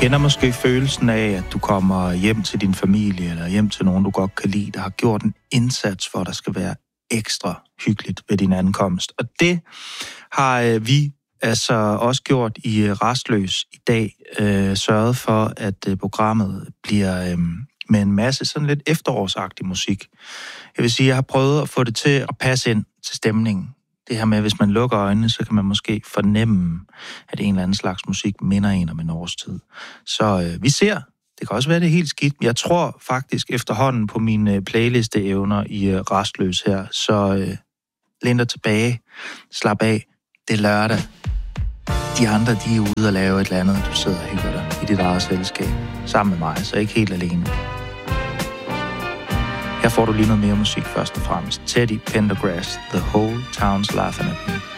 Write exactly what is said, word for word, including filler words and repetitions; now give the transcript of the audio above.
kender måske følelsen af, at du kommer hjem til din familie, eller hjem til nogen, du godt kan lide, der har gjort en indsats for, at der skal være ekstra hyggeligt ved din ankomst. Og det har øh, vi altså også gjort i øh, Rastløs i dag, øh, sørget for, at øh, programmet bliver øh, med en masse sådan lidt efterårsagtig musik. Jeg vil sige, jeg har prøvet at få det til at passe ind til stemningen. Det her med, at hvis man lukker øjnene, så kan man måske fornemme, at en eller anden slags musik minder en om en årstid. Så øh, vi ser. Det kan også være, det er helt skidt. Jeg tror faktisk efterhånden på mine playlisteevner i øh, Rastløs her. Så øh, læn dig tilbage. Slap af. Det er lørdag. De andre, de er ude og lave et eller andet. Du sidder og hygger dig i dit eget selskab. Sammen med mig, så ikke helt alene. Her får du lige noget mere musik først og fremmest. Teddy Pendergrass, The Whole Town's Laughing at Me.